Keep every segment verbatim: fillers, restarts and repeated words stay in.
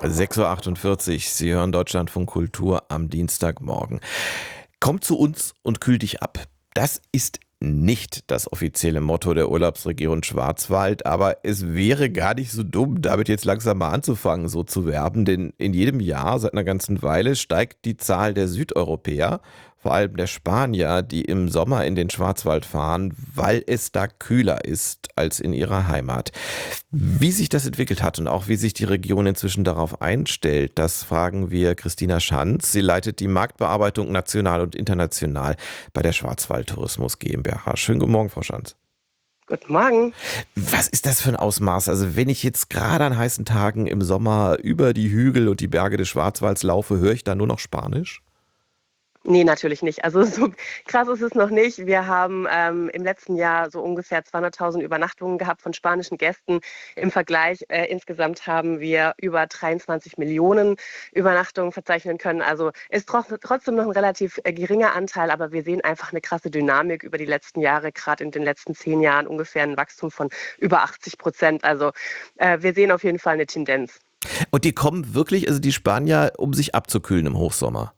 sechs Uhr achtundvierzig, Sie hören Deutschlandfunk Kultur am Dienstagmorgen. Komm zu uns und kühl dich ab. Das ist nicht das offizielle Motto der Urlaubsregion Schwarzwald, aber es wäre gar nicht so dumm, damit jetzt langsam mal anzufangen, so zu werben, denn in jedem Jahr seit einer ganzen Weile steigt die Zahl der Südeuropäer, vor allem der Spanier, die im Sommer in den Schwarzwald fahren, weil es da kühler ist als in ihrer Heimat. Wie sich das entwickelt hat und auch wie sich die Region inzwischen darauf einstellt, das fragen wir Christina Schanz. Sie leitet die Marktbearbeitung national und international bei der Schwarzwald Tourismus GmbH. Schönen guten Morgen, Frau Schanz. Guten Morgen. Was ist das für ein Ausmaß? Also wenn ich jetzt gerade an heißen Tagen im Sommer über die Hügel und die Berge des Schwarzwalds laufe, höre ich da nur noch Spanisch? Nee, natürlich nicht. Also so krass ist es noch nicht. Wir haben ähm, im letzten Jahr so ungefähr zweihunderttausend Übernachtungen gehabt von spanischen Gästen. Im Vergleich äh, insgesamt haben wir über dreiundzwanzig Millionen Übernachtungen verzeichnen können. Also ist tro- trotzdem noch ein relativ äh, geringer Anteil, aber wir sehen einfach eine krasse Dynamik über die letzten Jahre, gerade in den letzten zehn Jahren ungefähr ein Wachstum von über achtzig Prozent. Also äh, wir sehen auf jeden Fall eine Tendenz. Und die kommen wirklich, also die Spanier, um sich abzukühlen im Hochsommer?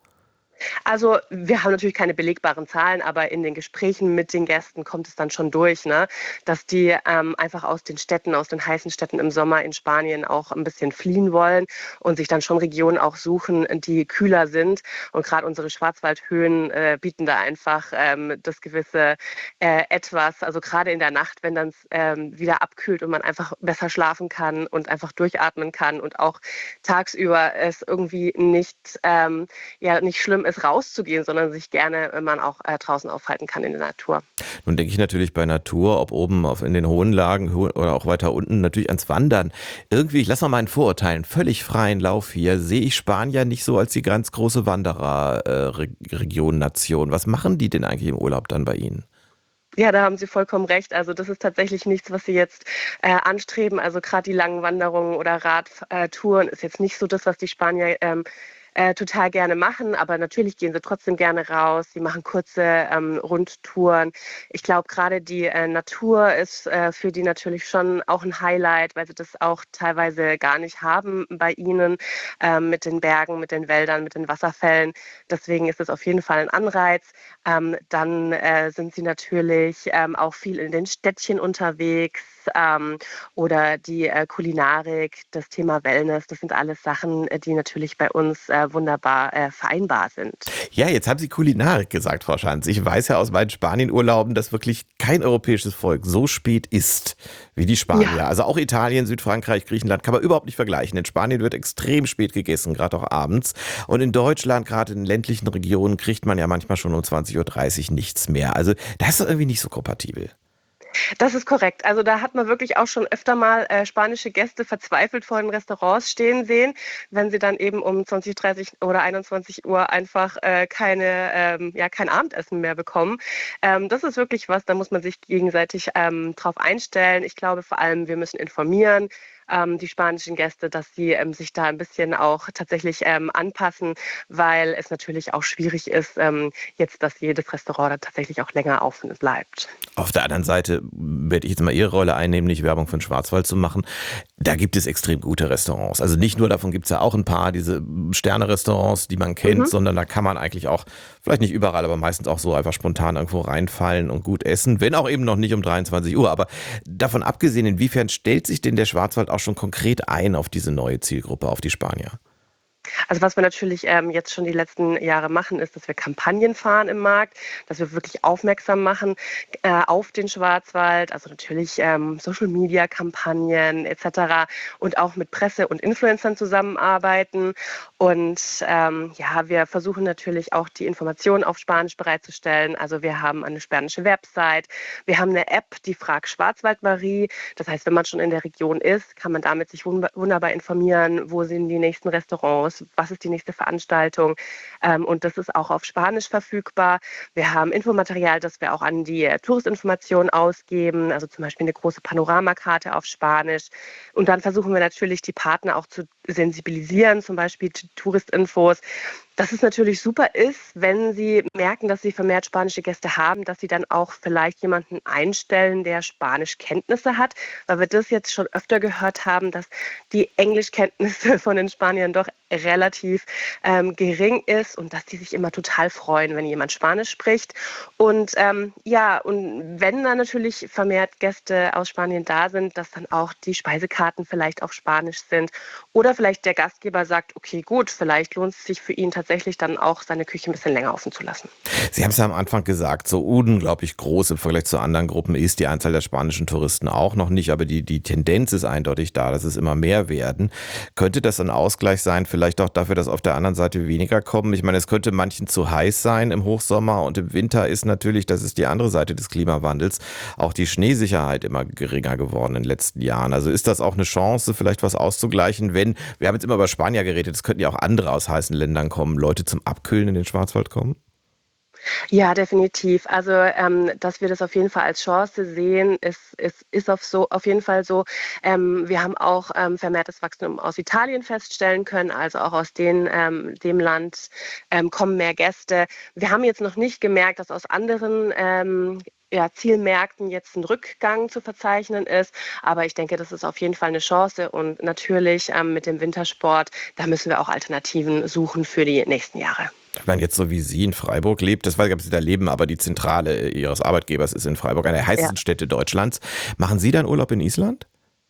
Also wir haben natürlich keine belegbaren Zahlen, aber in den Gesprächen mit den Gästen kommt es dann schon durch, ne? Dass die ähm, einfach aus den Städten, aus den heißen Städten im Sommer in Spanien auch ein bisschen fliehen wollen und sich dann schon Regionen auch suchen, die kühler sind. Und gerade unsere Schwarzwaldhöhen äh, bieten da einfach ähm, das gewisse äh, Etwas, also gerade in der Nacht, wenn dann ähm, wieder abkühlt und man einfach besser schlafen kann und einfach durchatmen kann und auch tagsüber es irgendwie nicht, ähm, ja, nicht schlimm ist, rauszugehen, sondern sich gerne, wenn man auch äh, draußen aufhalten kann in der Natur. Nun denke ich natürlich bei Natur, ob oben auf in den hohen Lagen ho- oder auch weiter unten, natürlich ans Wandern. Irgendwie, ich lasse mal meinen Vorurteilen völlig freien Lauf hier, sehe ich Spanier nicht so als die ganz große Wandererregion, Nation. Was machen die denn eigentlich im Urlaub dann bei Ihnen? Ja, da haben Sie vollkommen recht. Also das ist tatsächlich nichts, was Sie jetzt äh, anstreben. Also gerade die langen Wanderungen oder Radtouren ist jetzt nicht so das, was die Spanier ähm, äh, total gerne machen. Aber natürlich gehen sie trotzdem gerne raus. Sie machen kurze ähm, Rundtouren. Ich glaube, gerade die äh, Natur ist äh, für die natürlich schon auch ein Highlight, weil sie das auch teilweise gar nicht haben bei ihnen ähm, mit den Bergen, mit den Wäldern, mit den Wasserfällen. Deswegen ist es auf jeden Fall ein Anreiz. Ähm, dann äh, sind sie natürlich ähm, auch viel in den Städtchen unterwegs ähm, oder die äh, Kulinarik, das Thema Wellness. Das sind alles Sachen, äh, die natürlich bei uns äh, wunderbar äh, vereinbar sind. Ja, jetzt haben Sie Kulinarik gesagt, Frau Schanz. Ich weiß ja aus meinen Spanienurlauben, dass wirklich kein europäisches Volk so spät isst wie die Spanier. Ja. Also auch Italien, Südfrankreich, Griechenland kann man überhaupt nicht vergleichen. In Spanien wird extrem spät gegessen, gerade auch abends. Und in Deutschland, gerade in ländlichen Regionen, kriegt man ja manchmal schon um zwanzig Uhr dreißig nichts mehr. Also das ist irgendwie nicht so kompatibel. Das ist korrekt. Also da hat man wirklich auch schon öfter mal äh, spanische Gäste verzweifelt vor den Restaurants stehen sehen, wenn sie dann eben um zwanzig, dreißig oder einundzwanzig Uhr einfach äh, keine, ähm, ja, kein Abendessen mehr bekommen. Ähm, das ist wirklich was, da muss man sich gegenseitig ähm, drauf einstellen. Ich glaube vor allem, wir müssen informieren, ähm, die spanischen Gäste, dass sie ähm, sich da ein bisschen auch tatsächlich ähm, anpassen, weil es natürlich auch schwierig ist, ähm, jetzt, dass jedes Restaurant dann tatsächlich auch länger offen bleibt. Auf der anderen Seite werde ich jetzt mal Ihre Rolle einnehmen, nicht Werbung für den Schwarzwald zu machen. Da gibt es extrem gute Restaurants. Also nicht nur davon gibt es ja auch ein paar, diese Sterne-Restaurants, die man kennt, Mhm. sondern da kann man eigentlich auch, vielleicht nicht überall, aber meistens auch so einfach spontan irgendwo reinfallen und gut essen. Wenn auch eben noch nicht um dreiundzwanzig Uhr. Aber davon abgesehen, inwiefern stellt sich denn der Schwarzwald auch schon konkret ein auf diese neue Zielgruppe, auf die Spanier? Also was wir natürlich ähm, jetzt schon die letzten Jahre machen, ist, dass wir Kampagnen fahren im Markt, dass wir wirklich aufmerksam machen äh, auf den Schwarzwald, also natürlich ähm, Social-Media-Kampagnen et cetera und auch mit Presse und Influencern zusammenarbeiten. Und ähm, ja, wir versuchen natürlich auch die Informationen auf Spanisch bereitzustellen. Also wir haben eine spanische Website, wir haben eine App, die Frag Schwarzwald Marie. Das heißt, wenn man schon in der Region ist, kann man damit sich wund- wunderbar informieren, wo sind die nächsten Restaurants, was ist die nächste Veranstaltung. Ähm, und das ist auch auf Spanisch verfügbar. Wir haben Infomaterial, das wir auch an die äh, Touristinformationen ausgeben, also zum Beispiel eine große Panoramakarte auf Spanisch. Und dann versuchen wir natürlich, die Partner auch zu sensibilisieren, zum Beispiel Touristinfos. Dass es natürlich super ist, wenn sie merken, dass sie vermehrt spanische Gäste haben, dass sie dann auch vielleicht jemanden einstellen, der Spanischkenntnisse hat, weil wir das jetzt schon öfter gehört haben, dass die Englischkenntnisse von den Spaniern doch relativ ähm, gering ist und dass die sich immer total freuen, wenn jemand Spanisch spricht. Und ähm, ja, und wenn dann natürlich vermehrt Gäste aus Spanien da sind, dass dann auch die Speisekarten vielleicht auf Spanisch sind oder vielleicht der Gastgeber sagt, okay, gut, vielleicht lohnt es sich für ihn tatsächlich dann auch seine Küche ein bisschen länger offen zu lassen. Sie haben es ja am Anfang gesagt, so unglaublich groß im Vergleich zu anderen Gruppen ist die Anzahl der spanischen Touristen auch noch nicht, aber die, die Tendenz ist eindeutig da, dass es immer mehr werden. Könnte das ein Ausgleich sein, vielleicht auch dafür, dass auf der anderen Seite weniger kommen? Ich meine, es könnte manchen zu heiß sein im Hochsommer und im Winter ist natürlich, das ist die andere Seite des Klimawandels, auch die Schneesicherheit immer geringer geworden in den letzten Jahren. Also ist das auch eine Chance, vielleicht was auszugleichen, wenn, wir haben jetzt immer über Spanier geredet, es könnten ja auch andere aus heißen Ländern kommen, Leute zum Abkühlen in den Schwarzwald kommen? Ja, definitiv. Also, ähm, dass wir das auf jeden Fall als Chance sehen, ist, ist, ist auf, so, auf jeden Fall so. Ähm, wir haben auch ähm, vermehrtes Wachstum aus Italien feststellen können, also auch aus den, ähm, dem Land ähm, kommen mehr Gäste. Wir haben jetzt noch nicht gemerkt, dass aus anderen ähm, ja, Zielmärkten jetzt ein Rückgang zu verzeichnen ist, aber ich denke, das ist auf jeden Fall eine Chance und natürlich ähm, mit dem Wintersport, da müssen wir auch Alternativen suchen für die nächsten Jahre. Ich meine, jetzt so wie Sie in Freiburg lebt, das weiß ich, ob Sie da leben, aber die Zentrale Ihres Arbeitgebers ist in Freiburg, eine der Ja. heißesten Städte Deutschlands. Machen Sie dann Urlaub in Island?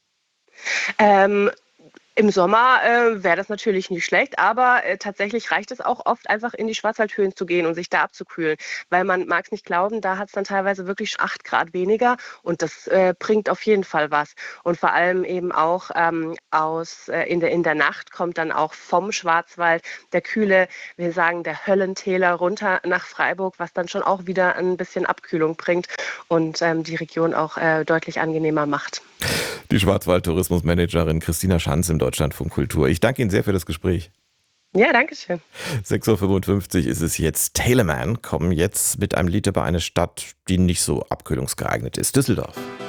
Ähm, Im Sommer äh, wäre das natürlich nicht schlecht, aber äh, tatsächlich reicht es auch oft, einfach in die Schwarzwaldhöhen zu gehen und sich da abzukühlen. Weil man mag es nicht glauben, da hat es dann teilweise wirklich schon acht Grad weniger und das äh, bringt auf jeden Fall was. Und vor allem eben auch ähm, aus äh, in der, in der Nacht kommt dann auch vom Schwarzwald der kühle, wir sagen der Höllentäler runter nach Freiburg, was dann schon auch wieder ein bisschen Abkühlung bringt und ähm, die Region auch äh, deutlich angenehmer macht. Die Schwarzwald-Tourismusmanagerin Christina Schanz im Deutschlandfunk Kultur. Ich danke Ihnen sehr für das Gespräch. Ja, danke schön. sechs Uhr fünfundfünfzig ist es jetzt. Telemann kommen jetzt mit einem Lied über eine Stadt, die nicht so abkühlungsgeeignet ist. Düsseldorf.